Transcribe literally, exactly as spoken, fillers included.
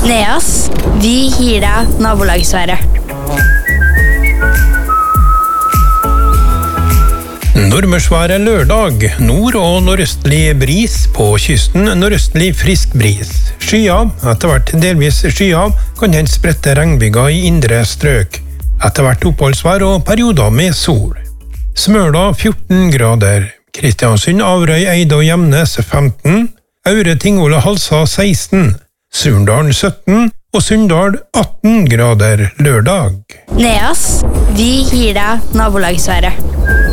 Neas, vi gir deg nabolagsværet. Nordmørsværet lørdag. Nord- og nordøstlig bris. På kysten nordøstlig frisk bris. Skyet, etter hvert delvis skyet, kan hende spredte regnbyger i indre strøk. Etter hvert oppholdsvær og perioder med sol. Smøla fjorten grader. Kristiansund, Averøy, Eide og Gjemnes femten. Aure, Tingvoll og Halsa seksten. Surndalen sytten og Sunndal atten grader lørdag. Neas, vi gir deg nabolagsværet.